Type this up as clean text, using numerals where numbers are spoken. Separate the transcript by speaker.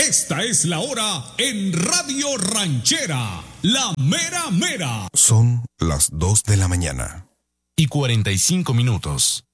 Speaker 1: Esta es la hora en Radio Ranchera, la mera mera.
Speaker 2: Son las 2 de la mañana.
Speaker 3: Y 45 minutos.